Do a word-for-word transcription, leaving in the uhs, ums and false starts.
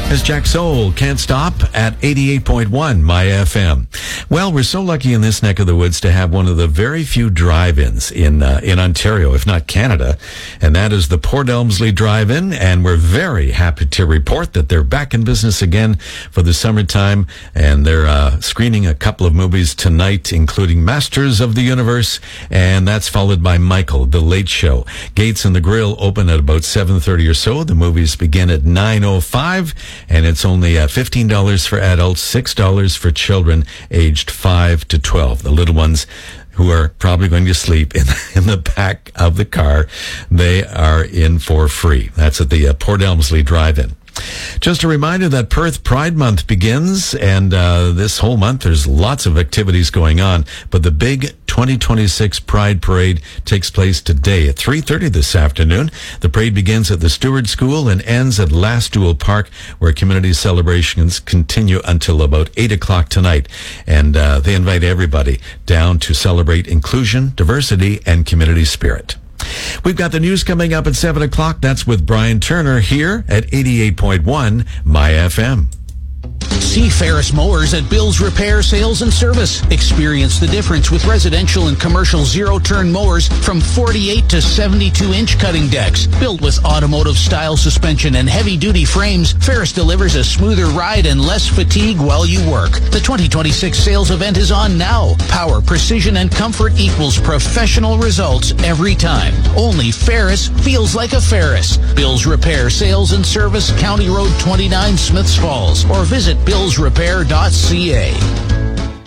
As Jack Soul, Can't Stop at eighty-eight point one My F M. Well, we're so lucky in this neck of the woods to have one of the very few drive-ins in uh, in Ontario, if not Canada, and that is the Port Elmsley Drive-In, and we're very happy to report that they're back in business again for the summertime, and they're uh, screening a couple of movies tonight, including Masters of the Universe, and that's followed by Michael, The Late Show. Gates and the Grill open at about seven thirty or so. The movies begin at nine oh five, and it's only uh, fifteen dollars for adults, six dollars for children aged five to twelve. The little ones who are probably going to sleep in, in the back of the car, they are in for free. That's at the uh, Port Elmsley Drive-In. Just a reminder that Perth Pride Month begins, and uh, this whole month there's lots of activities going on, but the big twenty twenty-six Pride Parade takes place today at three thirty this afternoon. The parade begins at the Stewart School and ends at Lastool Park, where community celebrations continue until about eight o'clock tonight, and uh, they invite everybody down to celebrate inclusion, diversity, and community spirit. We've got the news coming up at seven o'clock. That's with Brian Turner here at eighty-eight point one My F M. See Ferris Mowers at Bill's Repair Sales and Service. Experience the difference with residential and commercial zero-turn mowers from forty-eight to seventy-two inch cutting decks. Built with automotive-style suspension and heavy-duty frames, Ferris delivers a smoother ride and less fatigue while you work. The twenty twenty-six sales event is on now. Power, precision, and comfort equals professional results every time. Only Ferris feels like a Ferris. Bill's Repair Sales and Service, County Road twenty-nine, Smiths Falls, or visit bills repair dot c a.